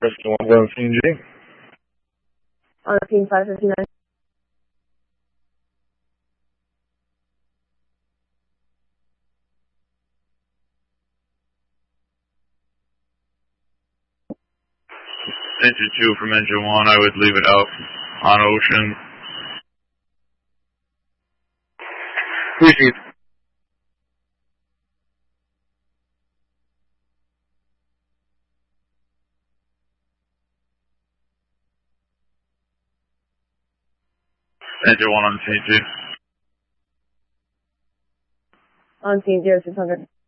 Preston 1 on CNG. On scene 559. Engine 2 from engine 1, I would leave it out on ocean. Received. Engine 1 on scene 2. On scene 0600.